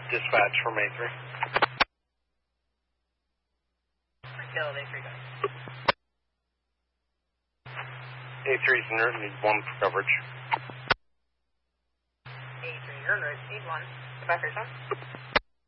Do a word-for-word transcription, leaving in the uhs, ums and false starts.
Dispatch from A three. Kill A three guys. A three's in route, need one for coverage. A three, you're in route, need one. Quebec, son.